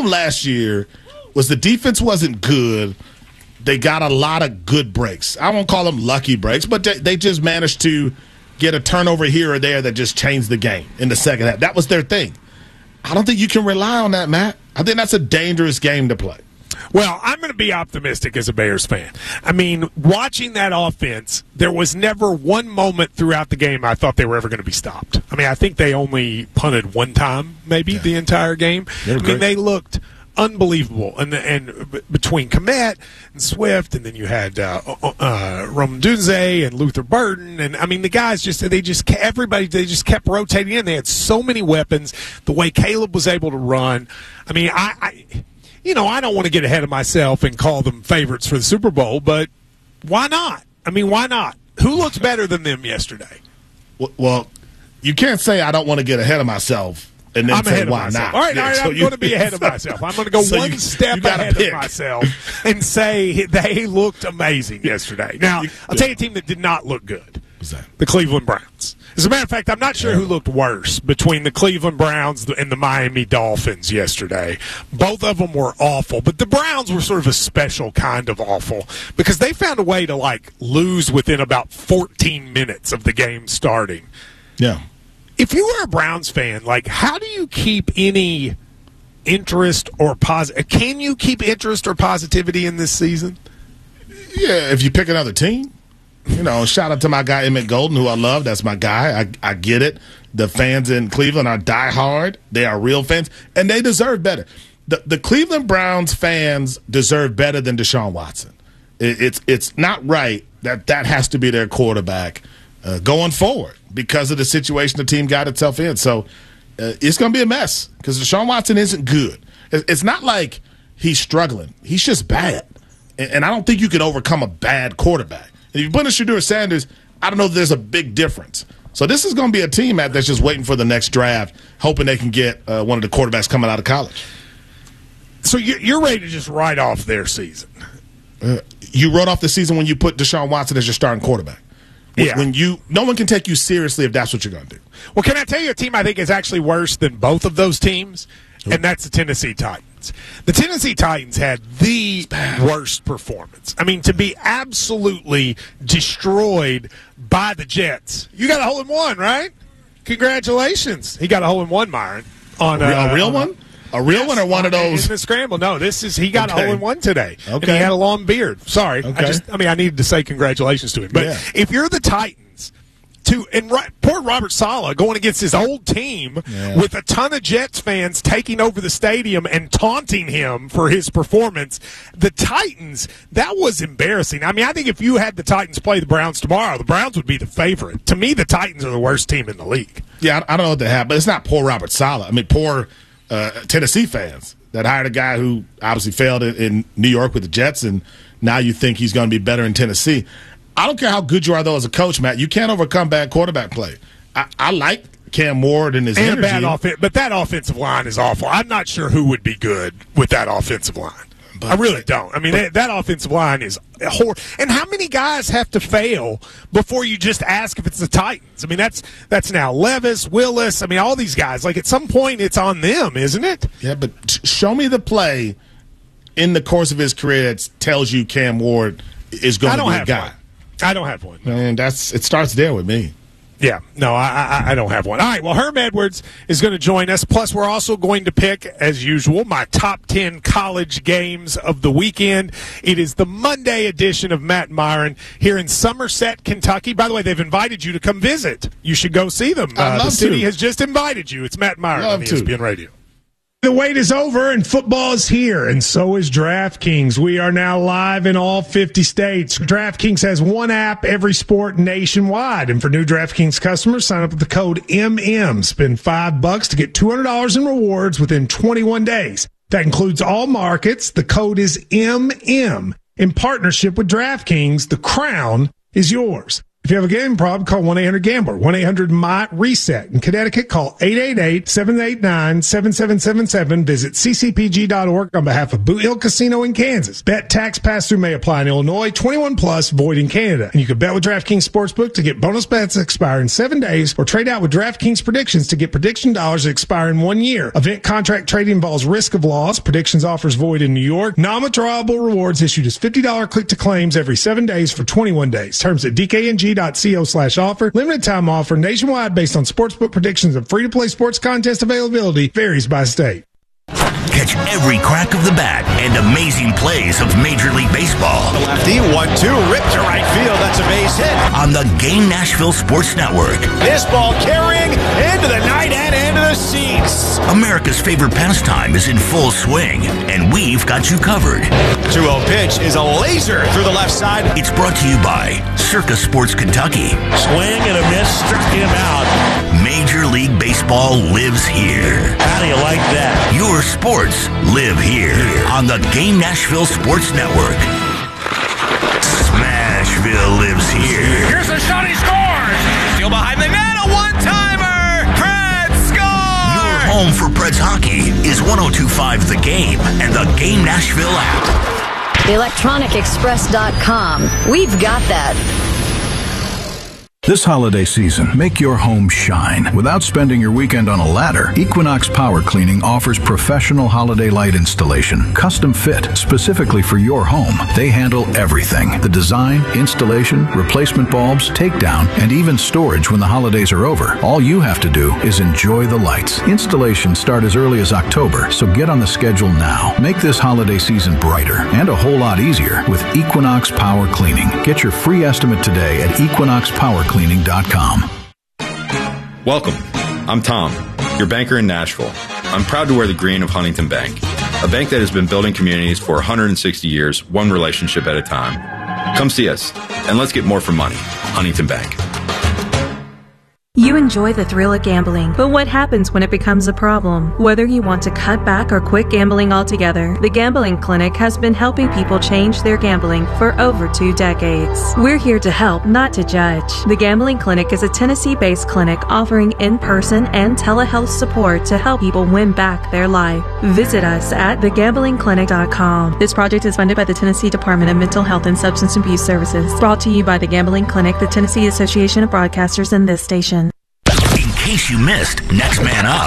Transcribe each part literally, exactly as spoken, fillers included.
problem last year was the defense wasn't good. They got a lot of good breaks. I won't call them lucky breaks, but they, they just managed to get a turnover here or there that just changed the game in the second half. That was their thing. I don't think you can rely on that, Matt. I think that's a dangerous game to play. Well, I'm going to be optimistic as a Bears fan. I mean, watching that offense, there was never one moment throughout the game I thought they were ever going to be stopped. I mean, I think they only punted one time, maybe, yeah. the entire game. I mean, they looked unbelievable. And and between Kmet and Swift, and then you had uh, uh, Roman Dunze and Luther Burden, and I mean, the guys just they just everybody they just kept rotating in. They had so many weapons. The way Caleb was able to run, I mean, I. I You know, I don't want to get ahead of myself and call them favorites for the Super Bowl, but why not? I mean, why not? Who looks better than them yesterday? Well, you can't say I don't want to get ahead of myself and then I'm say ahead why of myself. not. All right, yeah, all right so I'm you, going to be ahead of myself. I'm going to go so one you, step you ahead pick. of myself and say they looked amazing yesterday. Now, I'll tell you a team that did not look good. The Cleveland Browns. As a matter of fact, I'm not sure who looked worse between the Cleveland Browns and the Miami Dolphins yesterday. Both of them were awful, but the Browns were sort of a special kind of awful because they found a way to, like, lose within about fourteen minutes of the game starting. Yeah. If you were a Browns fan, like, how do you keep any interest or positive? Can you keep interest or positivity in this season? Yeah, if you pick another team. You know, shout out to my guy Emmett Golden, who I love. That's my guy. I, I get it. The fans in Cleveland are diehard. They are real fans, and they deserve better. The, the Cleveland Browns fans deserve better than Deshaun Watson. It, it's it's not right that that has to be their quarterback uh, going forward because of the situation the team got itself in. So uh, it's going to be a mess because Deshaun Watson isn't good. It, it's not like he's struggling. He's just bad, and, and I don't think you can overcome a bad quarterback. If you put in Shedeur Sanders, I don't know if there's a big difference. So this is going to be a team Matt, that's just waiting for the next draft, hoping they can get uh, one of the quarterbacks coming out of college. So you're ready to just write off their season? Uh, you wrote off the season when you put Deshaun Watson as your starting quarterback. When, yeah. When you, no one can take you seriously if that's what you're going to do. Well, can I tell you a team I think is actually worse than both of those teams? And that's the Tennessee Titans. The Tennessee Titans had the worst performance. I mean, to be absolutely destroyed by the Jets. You got a hole in one, right? Congratulations. He got a hole in one, Myron. On a, uh, a real on one? A real yes, one or one of those? In the scramble. No, this is he got okay. a hole in one today. Okay. And he had a long beard. Sorry. Okay. I just I mean I needed to say congratulations to him. But yeah. if you're the Titans, to and right, poor Robert Saleh going against his old team yeah. with a ton of Jets fans taking over the stadium and taunting him for his performance. The Titans, that was embarrassing. I mean, I think if you had the Titans play the Browns tomorrow, the Browns would be the favorite. To me, the Titans are the worst team in the league. Yeah, I, I don't know what they have, but it's not poor Robert Saleh. I mean, poor uh, Tennessee fans that hired a guy who obviously failed in, in New York with the Jets, and now you think he's going to be better in Tennessee. I don't care how good you are, though, as a coach, Matt. You can't overcome bad quarterback play. I, I like Cam Ward and his and energy. Bad offen- but that offensive line is awful. I'm not sure who would be good with that offensive line. But, I really don't. I mean, but, that, that offensive line is horrible. And how many guys have to fail before you just ask if it's the Titans? I mean, that's that's now Levis, Willis. I mean, all these guys. Like, at some point, it's on them, isn't it? Yeah, but show me the play in the course of his career that tells you Cam Ward is going to be a guy. One. I don't have one. And that's it starts there with me. Yeah, no, I, I I don't have one. All right, well, Herm Edwards is going to join us. Plus, we're also going to pick, as usual, my top ten college games of the weekend. It is the Monday edition of Matt and Myron here in Somerset, Kentucky. By the way, they've invited you to come visit. You should go see them. I'd Uh, love the city to. has just invited you. It's Matt and Myron Love on E to. S P N Radio. The wait is over and football is here, and so is DraftKings. We are now live in all fifty states. DraftKings has one app, every sport nationwide. And for new DraftKings customers, sign up with the code M M. Spend five bucks to get two hundred dollars in rewards within twenty-one days. That includes all markets. The code is M M. In partnership with DraftKings, the crown is yours. If you have a gambling problem, call one eight hundred gambler, one eight hundred M Y reset. In Connecticut, call eight eight eight, seven eight nine, seven seven seven seven. Visit c c p g dot org on behalf of Boot Hill Casino in Kansas. Bet tax pass-through may apply in Illinois, twenty-one plus, void in Canada. And you can bet with DraftKings Sportsbook to get bonus bets that expire in seven days or trade out with DraftKings Predictions to get prediction dollars that expire in one year. Event contract trading involves risk of loss. Predictions offers void in New York. Non-withdrawable rewards issued as fifty dollars click to claims every seven days for twenty-one days. Terms at d k n g dot co slash offer. Limited time offer nationwide based on sportsbook predictions and free-to-play sports contest availability varies by state. Catch every crack of the bat and amazing plays of Major League Baseball. The lefty, one two, ripped to right field. That's a base hit. On the Game Nashville Sports Network. This ball carrying into the night and into the seats. America's favorite pastime is in full swing, and we've got you covered. two oh pitch is a laser through the left side. It's brought to you by Circa Sports Kentucky. Swing and a miss, struck him out. Major League Baseball lives here. How do you like that? Your sports live here on the Game Nashville Sports Network. Smashville lives here. Here's a shot, he scores! Still behind the net, a one-timer! Preds score! Your home for Preds hockey is one oh two point five The Game and the Game Nashville app. electronic express dot com. We've got that. This holiday season, make your home shine. Without spending your weekend on a ladder, Equinox Power Cleaning offers professional holiday light installation, custom fit, specifically for your home. They handle everything. The design, installation, replacement bulbs, takedown, and even storage when the holidays are over. All you have to do is enjoy the lights. Installations start as early as October, so get on the schedule now. Make this holiday season brighter and a whole lot easier with Equinox Power Cleaning. Get your free estimate today at equinox power cleaning dot com. Welcome. I'm Tom, your banker in Nashville. I'm proud to wear the green of Huntington Bank, a bank that has been building communities for one hundred sixty years, one relationship at a time. Come see us, and let's get more for money. Huntington Bank. You enjoy the thrill of gambling, but what happens when it becomes a problem? Whether you want to cut back or quit gambling altogether, the Gambling Clinic has been helping people change their gambling for over two decades. We're here to help, not to judge. The Gambling Clinic is a Tennessee-based clinic offering in-person and telehealth support to help people win back their life. Visit us at the gambling clinic dot com. This project is funded by the Tennessee Department of Mental Health and Substance Abuse Services. Brought to you by the Gambling Clinic, the Tennessee Association of Broadcasters, and this station. In case you missed Next Man Up.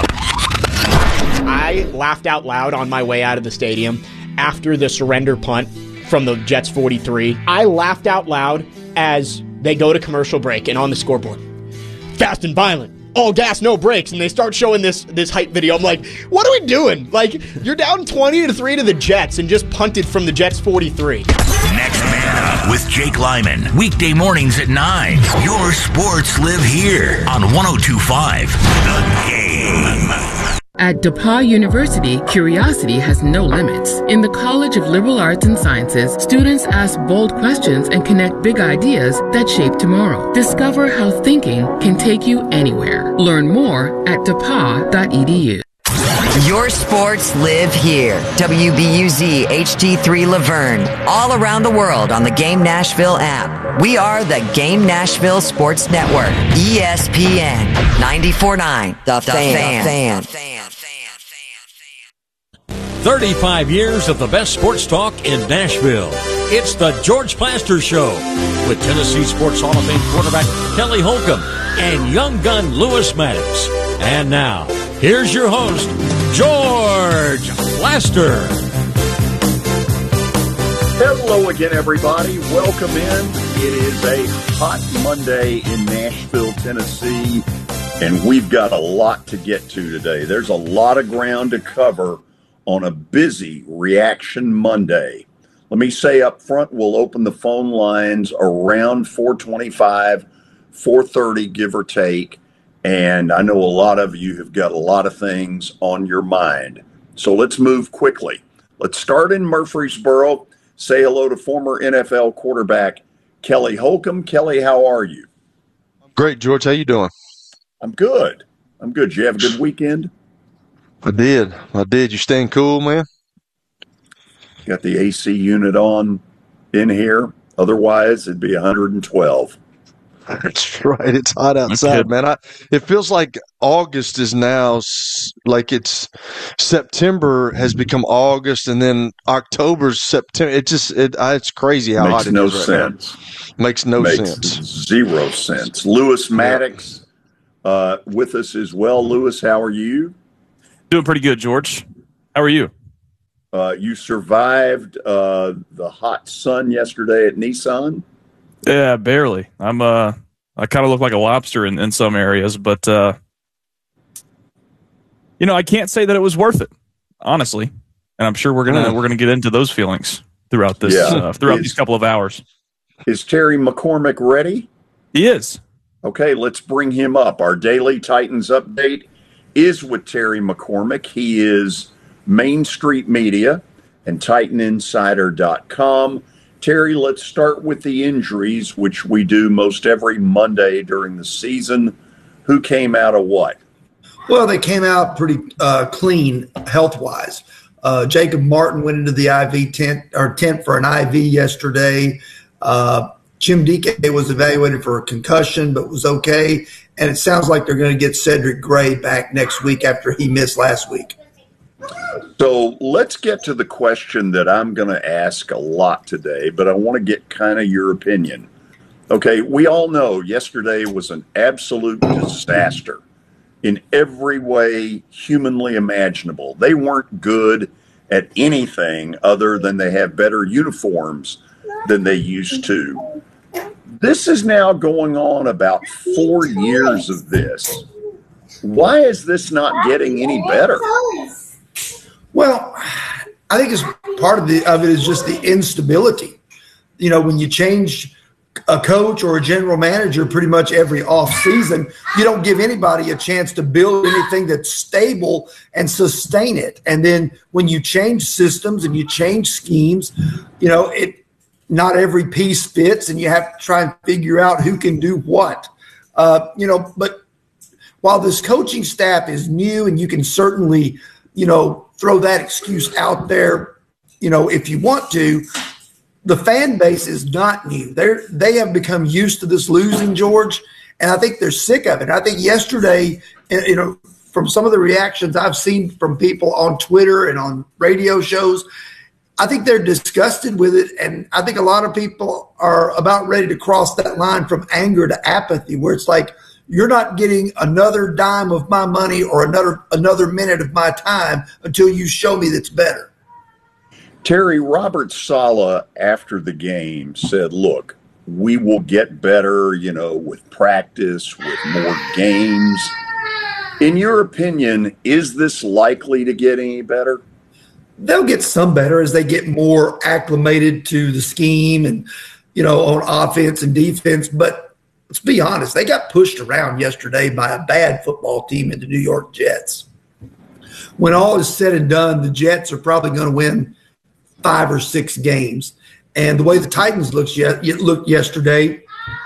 I laughed out loud on my way out of the stadium after the surrender punt from the Jets forty-three. I laughed out loud as they go to commercial break and on the scoreboard, fast and violent, all gas, no brakes, and they start showing this this hype video. I'm like, what are we doing? Like, you're down twenty to three to the Jets and just punted from the Jets forty-three. Next Man Up with Jake Lyman. Weekday mornings at nine. Your sports live here on one oh two point five The Game. At DePauw University, curiosity has no limits. In the College of Liberal Arts and Sciences, students ask bold questions and connect big ideas that shape tomorrow. Discover how thinking can take you anywhere. Learn more at depaw dot e d u. Your sports live here. W B U Z H D three Laverne. All around the world on the Game Nashville app. We are the Game Nashville Sports Network. E S P N ninety-four point nine. The, the Fan. fan. thirty-five years of the best sports talk in Nashville. It's the George Plaster Show with Tennessee Sports Hall of Fame quarterback Kelly Holcomb and young gun Lewis Maddox. And now, here's your host, George Plaster. Hello again, everybody. Welcome in. It is a hot Monday in Nashville, Tennessee, and we've got a lot to get to today. There's a lot of ground to cover on a busy Reaction Monday. Let me say up front, we'll open the phone lines around four twenty-five, four thirty, give or take. And I know a lot of you have got a lot of things on your mind. So let's move quickly. Let's start in Murfreesboro. Say hello to former N F L quarterback Kelly Holcomb. Kelly, how are you? Great, George. How you doing? I'm good. I'm good. Did you have a good weekend? I did. I did. You staying cool, man? Got the A C unit on in here. Otherwise, it'd be one hundred twelve. That's right. It's hot outside, man. I, it feels like August is now s- like it's September has become August, and then October's September. It just it I, it's crazy how Makes hot it no is right sense. now. Makes no Makes sense. Zero sense. Lewis Maddox uh, with us as well. Lewis, how are you? Doing pretty good, George. How are you? Uh, you survived uh, the hot sun yesterday at Nissan. Yeah, barely. I'm uh I kind of look like a lobster in, in some areas, but uh you know, I can't say that it was worth it, honestly. And I'm sure we're gonna Mm. we're gonna get into those feelings throughout this Yeah. uh, throughout Is- these couple of hours. Is Terry McCormick ready? He is. Okay, let's bring him up. Our daily Titans update is with Terry McCormick. He is Main Street Media and Titan Insider dot com. Terry, let's start with the injuries, which we do most every Monday during the season. Who came out of what? Well, they came out pretty uh, clean health-wise. Uh, Jacob Martin went into the I V tent or tent for an I V yesterday. Uh, Jim D K was evaluated for a concussion, but was okay. And it sounds like they're going to get Cedric Gray back next week after he missed last week. So let's get to the question that I'm going to ask a lot today, but I want to get kind of your opinion. Okay, we all know yesterday was an absolute disaster in every way humanly imaginable. They weren't good at anything other than they have better uniforms than they used to. This is now going on about four years of this. Why is this not getting any better? Well, I think it's part of the of it is just the instability. You know, when you change a coach or a general manager pretty much every off season, you don't give anybody a chance to build anything that's stable and sustain it. And then when you change systems and you change schemes, you know, it not every piece fits, and you have to try and figure out who can do what. Uh, you know, but while this coaching staff is new, and you can certainly, you know, throw that excuse out there, you know, if you want to, the fan base is not new. They're, they have become used to this losing, George, and I think they're sick of it. I think yesterday, you know, from some of the reactions I've seen from people on Twitter and on radio shows, I think they're disgusted with it, and I think a lot of people are about ready to cross that line from anger to apathy, where it's like, you're not getting another dime of my money or another another minute of my time until you show me that's better. Terry, Robert Saleh after the game said, look, we will get better, you know, with practice, with more games. In your opinion, is this likely to get any better? They'll get some better as they get more acclimated to the scheme and, you know, on offense and defense. But let's be honest, they got pushed around yesterday by a bad football team in the New York Jets. When all is said and done, the Jets are probably going to win five or six games. And the way the Titans looked, yet, looked yesterday,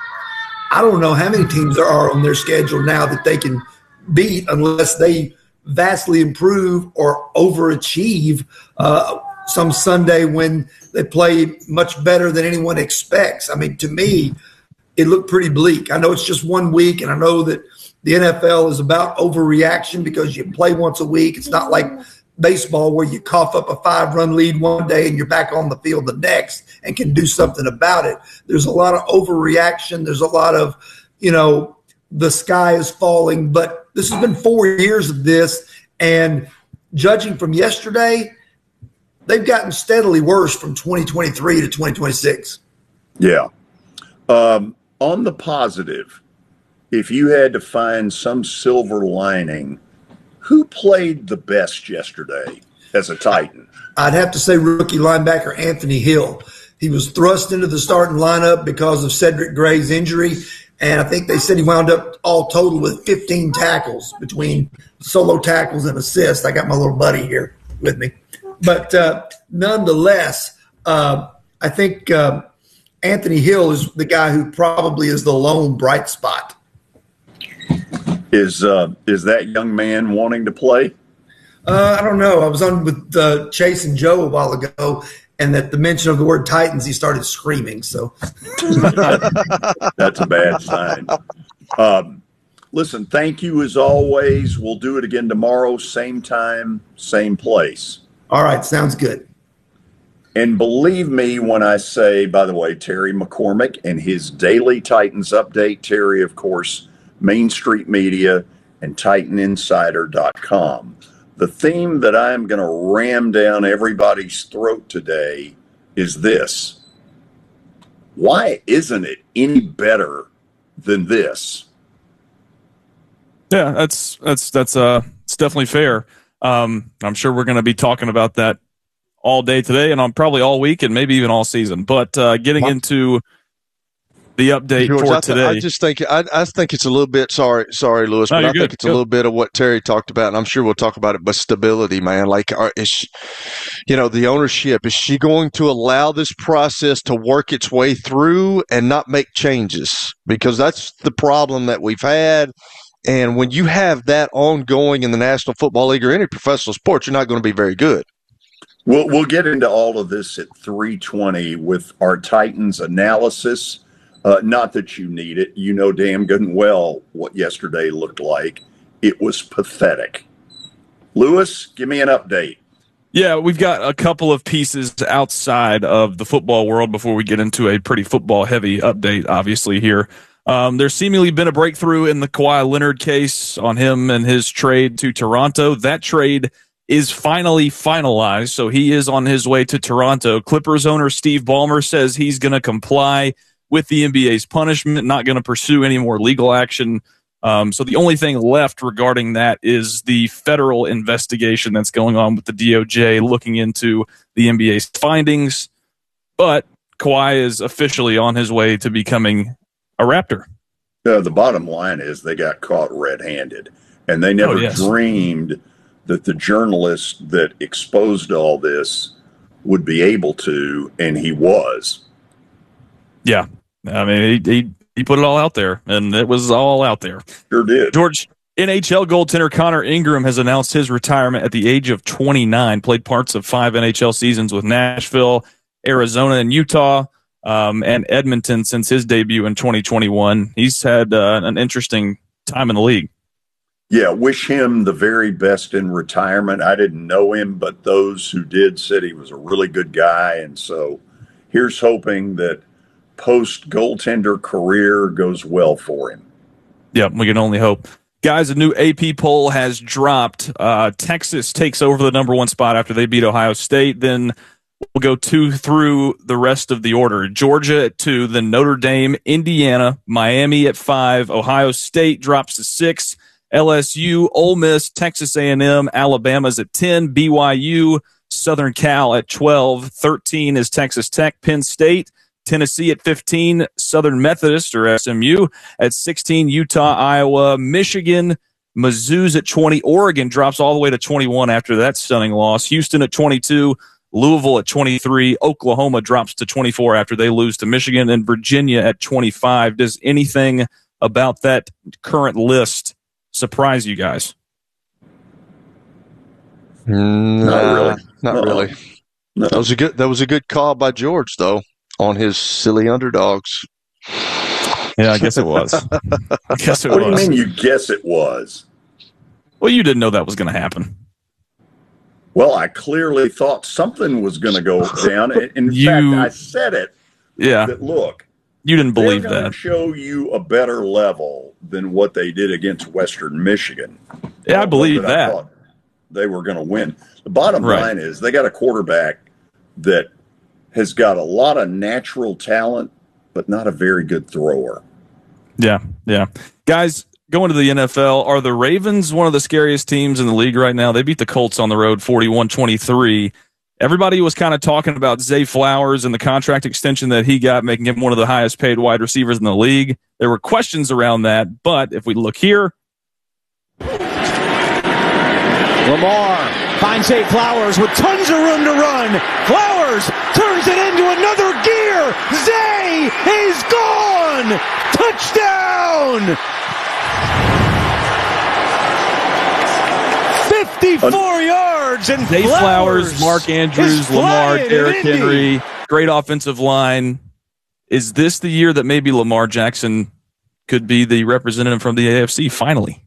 I don't know how many teams there are on their schedule now that they can beat unless they vastly improve or overachieve uh, some Sunday when they play much better than anyone expects. I mean, to me, it looked pretty bleak. I know it's just one week, and I know that the N F L is about overreaction because you play once a week. It's not like baseball where you cough up a five-run lead one day and you're back on the field the next and can do something about it. There's a lot of overreaction. There's a lot of, you know, the sky is falling. But this has been four years of this, and judging from yesterday, they've gotten steadily worse from twenty twenty-three to twenty twenty-six. Yeah. Um, on the positive, if you had to find some silver lining, who played the best yesterday as a Titan? I'd have to say rookie linebacker Anthony Hill. He was thrust into the starting lineup because of Cedric Gray's injury, and I think they said he wound up all total with fifteen tackles between solo tackles and assists. I got my little buddy here with me. But uh, nonetheless, uh, I think uh, Anthony Hill is the guy who probably is the lone bright spot. Is uh, is that young man wanting to play? Uh, I don't know. I was on with uh, Chase and Joe a while ago, and at the mention of the word Titans, he started screaming. So that's a bad sign. Um, listen, thank you as always. We'll do it again tomorrow, same time, same place. All right, sounds good. And believe me when I say, by the way, Terry McCormick and his daily Titans update. Terry, of course, Main Street Media and Titan Insider dot com. The theme that I'm going to ram down everybody's throat today is this. Why isn't it any better than this? Yeah, that's that's that's uh it's definitely fair. Um, I'm sure we're going to be talking about that all day today, and on probably all week, and maybe even all season. But uh, getting into the update George, for I th- today, I just think I, I think it's a little bit. Sorry, sorry, Lewis, No, but you're I good. think it's Go. a little bit of what Terry talked about, and I'm sure we'll talk about it. But stability, man, like, are, is she, you know, the ownership, is she going to allow this process to work its way through and not make changes? Because that's the problem that we've had. And when you have that ongoing in the National Football League or any professional sport, you're not going to be very good. We'll, we'll get into all of this at three twenty with our Titans analysis. Uh, not that you need it. You know damn good and well what yesterday looked like. It was pathetic. Lewis, give me an update. yeah, we've got a couple of pieces outside of the football world before we get into a pretty football-heavy update, obviously, here. Um, there's seemingly been a breakthrough in the Kawhi Leonard case on him and his trade to Toronto. That trade is finally finalized, so he is on his way to Toronto. Clippers owner Steve Ballmer says he's going to comply with the N B A's punishment, not going to pursue any more legal action. Um, so the only thing left regarding that is the federal investigation that's going on with the D O J looking into the N B A's findings. But Kawhi is officially on his way to becoming a Raptor. Uh, the bottom line is they got caught red-handed, and they never Oh, yes. dreamed that the journalist that exposed all this would be able to, and he was. Yeah. I mean, he, he, he put it all out there, and it was all out there. Sure did. George, N H L goaltender Connor Ingram has announced his retirement at the age of twenty-nine, played parts of five N H L seasons with Nashville, Arizona, and Utah. Um, and Edmonton since his debut in twenty twenty-one. He's had uh, an interesting time in the league. Yeah, wish him the very best in retirement. I didn't know him, but those who did said he was a really good guy. And so here's hoping that post-goaltender career goes well for him. Yeah, we can only hope. Guys, a new A P poll has dropped. Uh, Texas takes over the number one spot after they beat Ohio State. Then we'll go two through the rest of the order. Georgia at two, then Notre Dame, Indiana, Miami at five, Ohio State drops to six, L S U, Ole Miss, Texas A and M, Alabama's at ten, B Y U, Southern Cal at twelve, thirteen is Texas Tech, Penn State, Tennessee at fifteen, Southern Methodist or S M U at sixteen, Utah, Iowa, Michigan, Mizzou's at twenty, Oregon drops all the way to twenty-one after that stunning loss, Houston at twenty-two, Louisville at twenty-three, Oklahoma drops to twenty-four after they lose to Michigan, and Virginia at twenty-five. Does anything about that current list surprise you guys? Nah, Not really. Not Uh-uh. really. No. That was a good. That was a good call by George, though, on his silly underdogs. Yeah, I guess it was. I guess it What do you was. mean you guess it was? Well, you didn't know that was going to happen. Well, I clearly thought something was going to go down. In You- fact, I said it. Yeah, That, look, you didn't believe they're going that. to show you a better level than what they did against Western Michigan. Yeah, I Not believe I that. thought they were going to win. The bottom Right. line is they got a quarterback that has got a lot of natural talent, but not a very good thrower. Yeah, yeah. Guys, going to the N F L, are the Ravens one of the scariest teams in the league right now? They beat the Colts on the road forty-one twenty-three. Everybody was kind of talking about Zay Flowers and the contract extension that he got, making him one of the highest paid wide receivers in the league. There were questions around that, but if we look here, Lamar finds Zay Flowers with tons of room to run. Flowers turns it into another gear. Zay is gone. Touchdown. fifty-four yards. And Zay Flowers, Flowers, Mark Andrews, Lamar, Derrick Henry, great offensive line. Is this the year that maybe Lamar Jackson could be the representative from the A F C finally?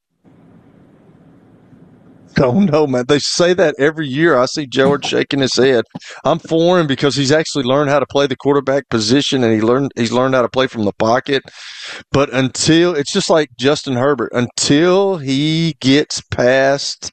Don't know, man. They say that every year. I see George shaking his head. I'm for him because he's actually learned how to play the quarterback position, and he learned he's learned how to play from the pocket. But until it's just like Justin Herbert, until he gets past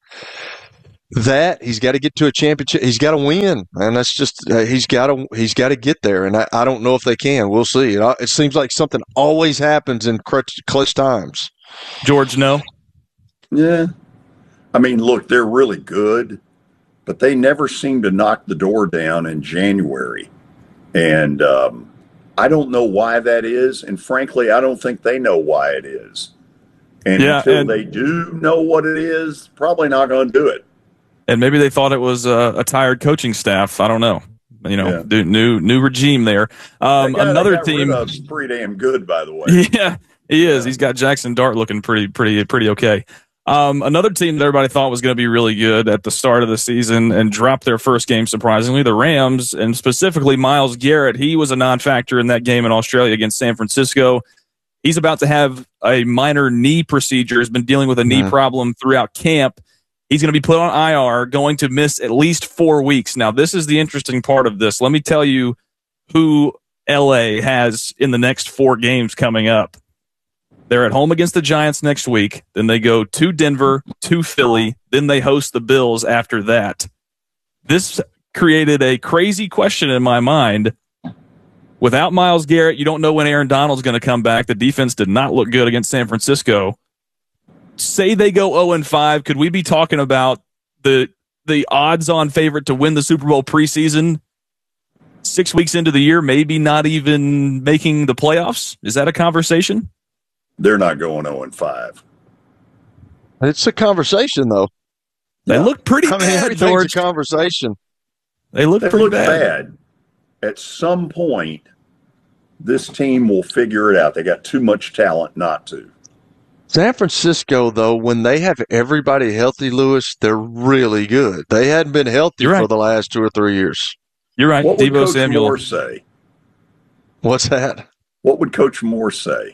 that, he's got to get to a championship. He's got to win, and that's just uh, he's got to he's got to get there. And I, I don't know if they can. We'll see. It, it seems like something always happens in clutch, clutch times. George, no. Yeah. I mean, look, they're really good, but they never seem to knock the door down in January. And um, I don't know why that is. And frankly, I don't think they know why it is. And yeah, until and, they do know what it is, probably not going to do it. And maybe they thought it was a, a tired coaching staff. I don't know. You know, Yeah. new new regime there. Um, That guy they another got team. rid of's pretty damn good, by the way. Yeah, he is. He's got Jackson Dart looking pretty, pretty, pretty okay. Um, another team that everybody thought was going to be really good at the start of the season and dropped their first game, surprisingly, the Rams, and specifically Myles Garrett. He was a non-factor in that game in Australia against San Francisco. He's about to have a minor knee procedure. Has been dealing with a knee Mhm. problem throughout camp. He's going to be put on I R, going to miss at least four weeks. Now, this is the interesting part of this. Let me tell you who L A has in the next four games coming up. They're at home against the Giants next week. Then they go to Denver, to Philly. Then they host the Bills after that. This created a crazy question in my mind. Without Myles Garrett, you don't know when Aaron Donald's going to come back. The defense did not look good against San Francisco. Say they go oh and five, could we be talking about the the odds-on favorite to win the Super Bowl preseason six weeks into the year, maybe not even making the playoffs? Is that a conversation? They're not going oh and five. It's a conversation, though. They look pretty I mean, bad, everything's George. a conversation. They look They pretty look bad. bad. At some point, this team will figure it out. They got too much talent not to. San Francisco, though, when they have everybody healthy, Lewis, they're really good. They hadn't been healthy You're right. for the last two or three years. You're right. What would Deebo Coach Samuel. Moore say? What's that? What would Coach Moore say?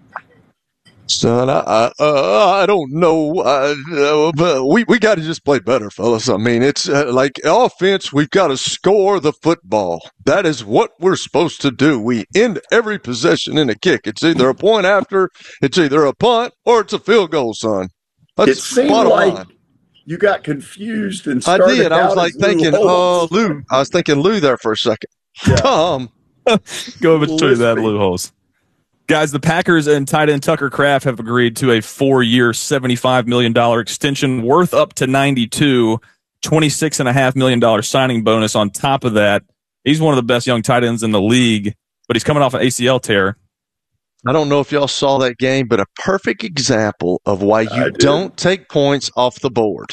Son, I I, uh, I don't know. Uh, uh, but we we got to just play better, fellas. I mean, it's uh, like offense. We've got to score the football. That is what we're supposed to do. We end every possession in a kick. It's either a point after, it's either a punt, or it's a field goal, son. That's It seemed bottom like line. you got confused and I started did. I was out like as Lou thinking, Holtz. oh, Lou. I was thinking Lou there for a second. Tom. Go between that Lispy. loopholes. Guys, the Packers and tight end Tucker Kraft have agreed to a four-year, seventy-five million dollars extension worth up to ninety-two, twenty-six point five million dollars signing bonus on top of that. He's one of the best young tight ends in the league, but he's coming off an A C L tear. I don't know if y'all saw that game, but a perfect example of why I you did. don't take points off the board.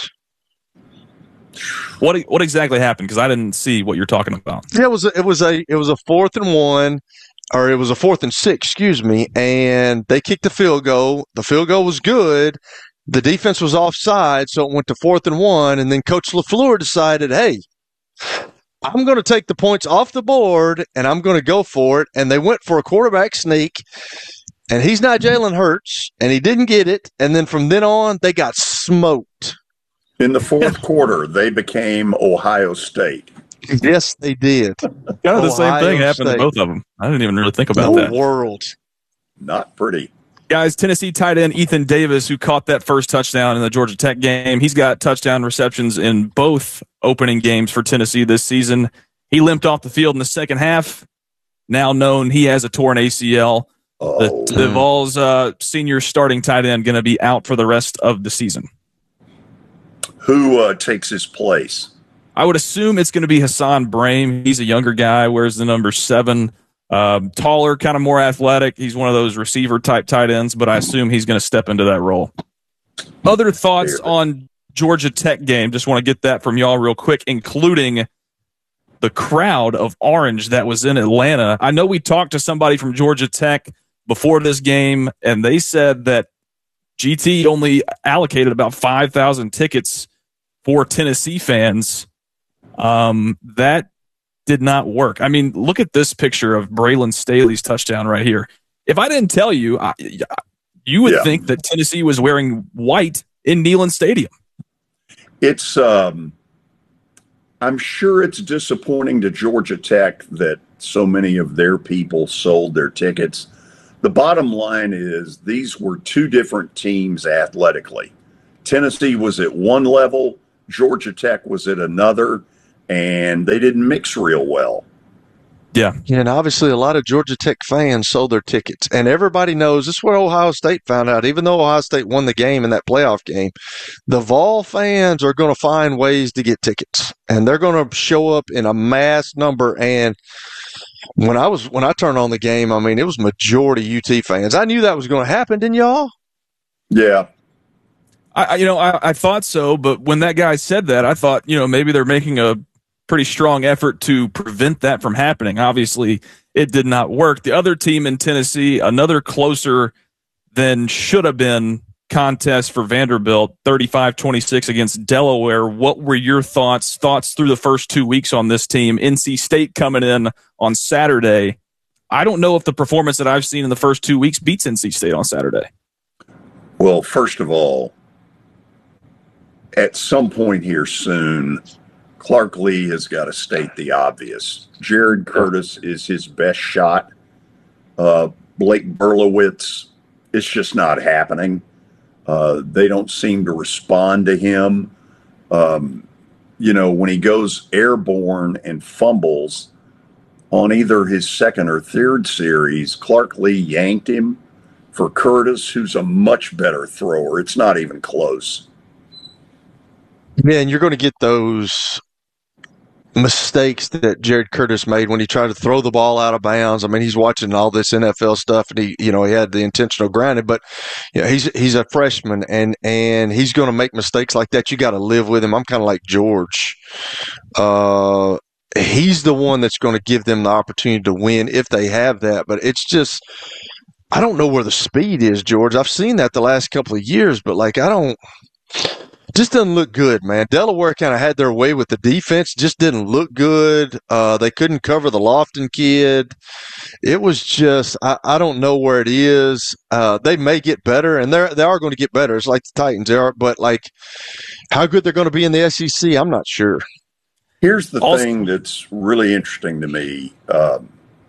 What what exactly happened? Because I didn't see what you're talking about. Yeah, it was a, it was a it was a fourth and one, or it was a fourth and six, excuse me, and they kicked the field goal. The field goal was good. The defense was offside, so it went to fourth and one, and then Coach LaFleur decided, hey, I'm going to take the points off the board, and I'm going to go for it. And they went for a quarterback sneak, and he's not Jalen Hurts, and he didn't get it. And then from then on, they got smoked. In the fourth quarter, they became Ohio State. Yes, they did. Kind of the same Ohio thing happened State. to both of them. I didn't even really think about The that. world. Not pretty. Guys, Tennessee tight end Ethan Davis, who caught that first touchdown in the Georgia Tech game, he's got touchdown receptions in both opening games for Tennessee this season. He limped off the field in the second half. Now known he has a torn A C L. Oh. The, the Vols uh, senior starting tight end going to be out for the rest of the season. Who uh, takes his place? I would assume it's going to be Hassan Brame. He's a younger guy, wears the number seven. Um, taller, kind of more athletic. He's one of those receiver-type tight ends, but I assume he's going to step into that role. Other thoughts on Georgia Tech game? Just want to get that from y'all real quick, including the crowd of orange that was in Atlanta. I know we talked to somebody from Georgia Tech before this game, and they said that G T only allocated about five thousand tickets for Tennessee fans, um, that did not work. I mean, look at this picture of Braylon Staley's touchdown right here. If I didn't tell you, I, you would Yeah. think that Tennessee was wearing white in Neyland Stadium. It's, um, I'm sure it's disappointing to Georgia Tech that so many of their people sold their tickets. The bottom line is these were two different teams athletically. Tennessee was at one level, Georgia Tech was at another, and they didn't mix real well. Yeah. Yeah, and obviously a lot of Georgia Tech fans sold their tickets. And everybody knows this is what Ohio State found out. Even though Ohio State won the game in that playoff game, the Vol fans are going to find ways to get tickets. And they're going to show up in a mass number. And when I was when I turned on the game, I mean, it was majority U T fans. I knew that was going to happen, didn't y'all? Yeah. I, you know, I, I thought so, but when that guy said that, I thought, you know, maybe they're making a pretty strong effort to prevent that from happening. Obviously, it did not work. The other team in Tennessee, another closer than should have been contest for Vanderbilt, thirty-five twenty-six against Delaware. What were your thoughts, thoughts through the first two weeks on this team? N C State coming in on Saturday. I don't know if the performance that I've seen in the first two weeks beats N C State on Saturday. Well, first of all, at some point here soon, Clark Lee has got to state the obvious. Jared Curtis is his best shot. Uh, Blake Berlowitz, it's just not happening. Uh, they don't seem to respond to him. Um, you know, when he goes airborne and fumbles on either his second or third series, Clark Lee yanked him for Curtis, who's a much better thrower. It's not even close. Yeah, and you're going to get those mistakes that Jared Curtis made when he tried to throw the ball out of bounds. I mean, he's watching all this N F L stuff, and he, you know, he had the intentional grounding, but you know, he's he's a freshman, and and he's going to make mistakes like that. You got to live with him. I'm kind of like George. Uh, he's the one that's going to give them the opportunity to win if they have that. But it's just, I don't know where the speed is, George. I've seen that the last couple of years, but like I don't. Just doesn't look good, man. Delaware kind of had their way with the defense. Just didn't look good. Uh, they couldn't cover the Lofton kid. It was just, I, I don't know where it is. Uh, they may get better, and they're they are going to get better. It's like the Titans, they are. But like, how good they're going to be in the S E C, I'm not sure. Here's the Also- thing that's really interesting to me. Um,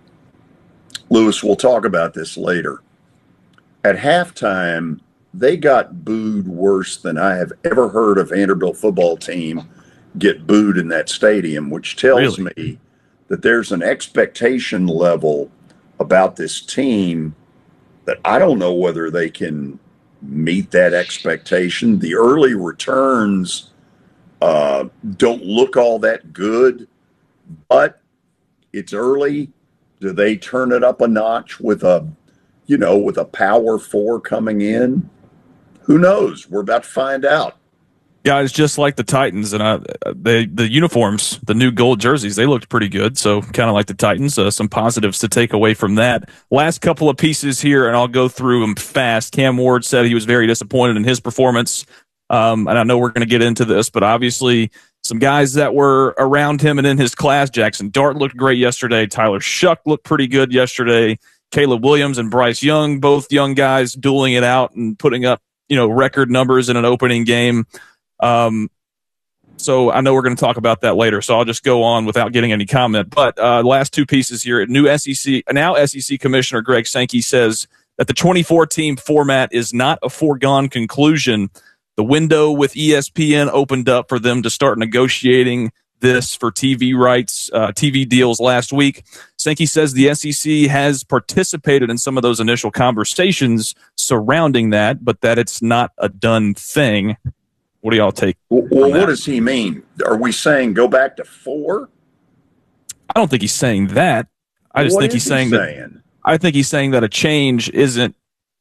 Lewis, we'll talk about this later. At halftime, they got booed worse than I have ever heard a Vanderbilt football team get booed in that stadium, which tells Really? me that there's an expectation level about this team that I don't know whether they can meet that expectation. The early returns uh, don't look all that good, but it's early. Do they turn it up a notch with a, you know, with a power four coming in? Who knows? We're about to find out. Guys, just like the Titans, and I, they the uniforms, the new gold jerseys, they looked pretty good. So kind of like the Titans, uh, some positives to take away from that. Last couple of pieces here, and I'll go through them fast. Cam Ward said he was very disappointed in his performance, um, and I know we're going to get into this, but obviously some guys that were around him and in his class, Jackson Dart looked great yesterday. Tyler Shuck looked pretty good yesterday. Caleb Williams and Bryce Young, both young guys, dueling it out and putting up, you know, record numbers in an opening game. Um, so I know we're going to talk about that later, so I'll just go on without getting any comment. But uh, last two pieces here. New S E C, now S E C Commissioner Greg Sankey says that the twenty-four team format is not a foregone conclusion. The window with E S P N opened up for them to start negotiating this for T V rights, uh, T V deals last week. Sankey says the S E C has participated in some of those initial conversations surrounding that, but that it's not a done thing. What do y'all take? Well, well what does he mean? Are we saying go back to four? I don't think he's saying that. I just What think is he's he saying that. saying? I think he's saying that a change isn't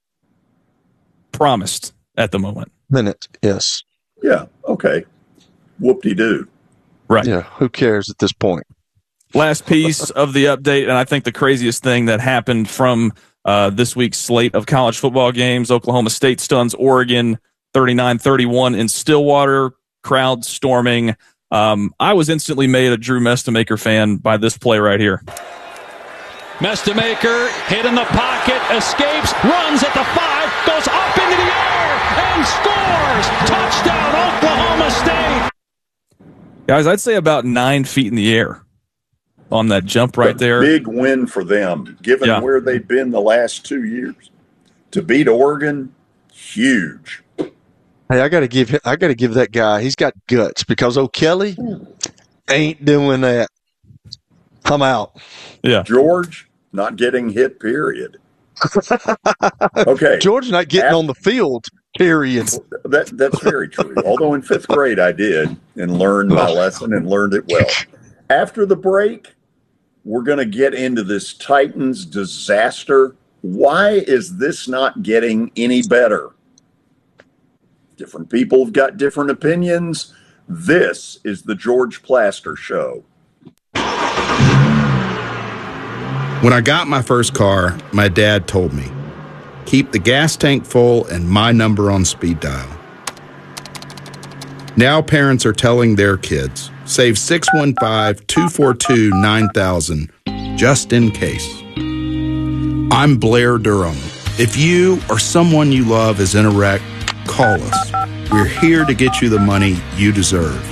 promised at the moment. Minute, yes. Yeah, okay. Whoop-de-doo. Right. Yeah, who cares at this point? Last piece of the update, and I think the craziest thing that happened from uh, this week's slate of college football games, Oklahoma State stuns Oregon thirty-nine thirty-one in Stillwater. crowd storming. Um, I was instantly made a Drew Mestamaker fan by this play right here. Mestamaker hit in the pocket, escapes, runs at the five, goes up into the air, and scores! Touchdown, Oklahoma State! Guys, I'd say about nine feet in the air on that jump right a there. Big win for them, given Yeah. where they've been the last two years. To beat Oregon, huge. Hey, I gotta give I gotta give that guy. He's got guts because O'Kelly ain't doing that. I'm out. Yeah, George not getting hit. Period. Okay, George not getting After, on the field. Period. That that's very true. Although in fifth grade I did and learned my lesson and learned it well. After the break, we're going to get into this Titans disaster. Why is this not getting any better? Different people have got different opinions. This is the George Plaster Show. When I got my first car, my dad told me, keep the gas tank full and my number on speed dial. Now parents are telling their kids, save six one five, two four two, nine thousand just in case. I'm Blair Durham. If you or someone you love is in a wreck, call us. We're here to get you the money you deserve.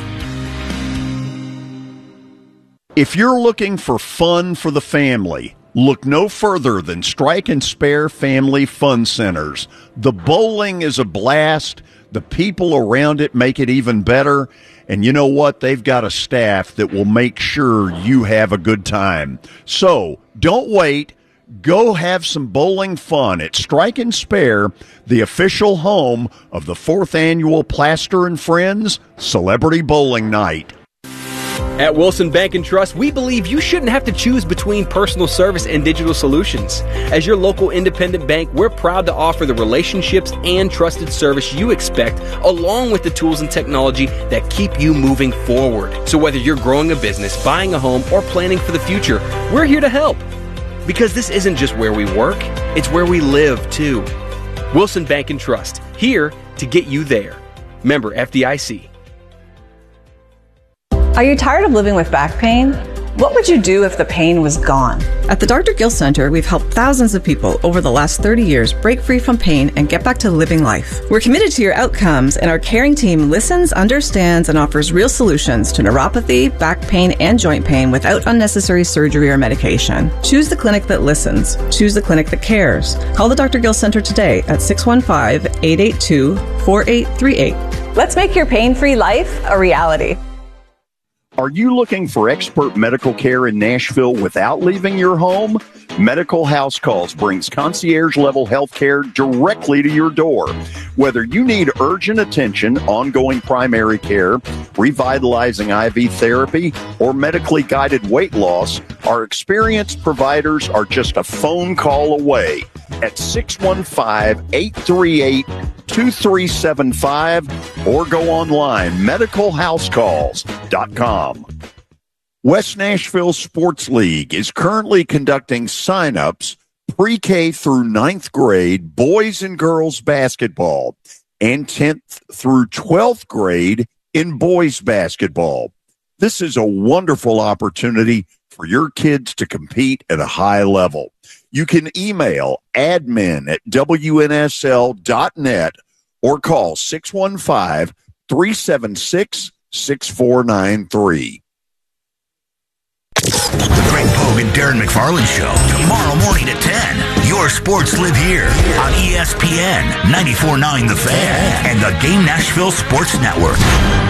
If you're looking for fun for the family, look no further than Strike and Spare Family Fun Centers. The bowling is a blast. The people around it make it even better. And you know what? They've got a staff that will make sure you have a good time. So don't wait. Go have some bowling fun at Strike and Spare, the official home of the fourth annual Plaster and Friends Celebrity Bowling Night. At Wilson Bank and Trust, we believe you shouldn't have to choose between personal service and digital solutions. As your local independent bank, we're proud to offer the relationships and trusted service you expect, along with the tools and technology that keep you moving forward. So whether you're growing a business, buying a home, or planning for the future, we're here to help. Because this isn't just where we work, it's where we live, too. Wilson Bank and Trust, here to get you there. Member F D I C. Are you tired of living with back pain? What would you do if the pain was gone? At the Doctor Gill Center, we've helped thousands of people over the last thirty years break free from pain and get back to living life. We're committed to your outcomes, and our caring team listens, understands, and offers real solutions to neuropathy, back pain, and joint pain without unnecessary surgery or medication. Choose the clinic that listens. Choose the clinic that cares. Call the Doctor Gill Center today at six one five, eight eight two, four eight three eight. Let's make your pain-free life a reality. Are you looking for expert medical care in Nashville without leaving your home? Medical House Calls brings concierge-level health care directly to your door. Whether you need urgent attention, ongoing primary care, revitalizing I V therapy, or medically guided weight loss, our experienced providers are just a phone call away at six one five, eight three eight, two three seven five or go online, medical house calls dot com. West Nashville Sports League is currently conducting sign-ups pre-K through ninth grade boys and girls basketball and tenth through twelfth grade in boys basketball. This is a wonderful opportunity for your kids to compete at a high level. You can email admin at W N S L dot net or call six one five, three seven six, six four nine three. The Greg Pogue and Darren McFarland Show, tomorrow morning at ten. Your sports live here on E S P N ninety-four point nine The Fan and the Game Nashville Sports Network.